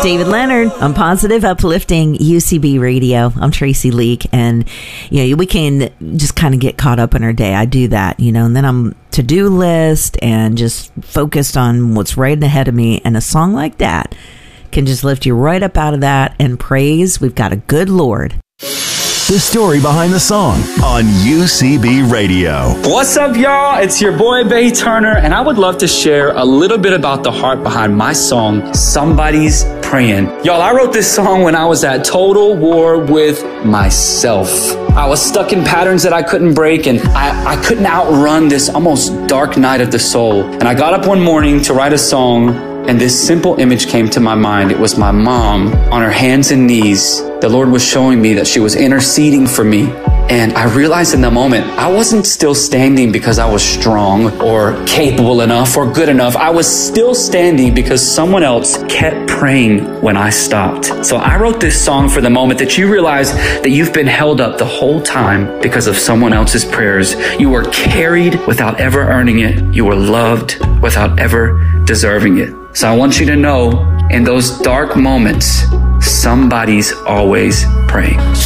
David Leonard on Positive Uplifting UCB Radio. I'm Tracy Leak, and we can just kind of get caught up in our day. I do that, and then I'm to-do list and just focused on what's right ahead of me. And a song like that can just lift you right up out of that and praise. We've got a good Lord. The story behind the song on UCB Radio. What's up, y'all? It's your boy, Bay Turner, and I would love to share a little bit about the heart behind my song, Somebody's Praying. Y'all, I wrote this song when I was at total war with myself. I was stuck in patterns that I couldn't break, and I couldn't outrun this almost dark night of the soul. And I got up one morning to write a song, and this simple image came to my mind. It was my mom on her hands and knees. The Lord was showing me that she was interceding for me. And I realized in the moment, I wasn't still standing because I was strong or capable enough or good enough. I was still standing because someone else kept praying when I stopped. So I wrote this song for the moment that you realize that you've been held up the whole time because of someone else's prayers. You were carried without ever earning it. You were loved without ever deserving it. So I want you to know, in those dark moments, somebody's always praying.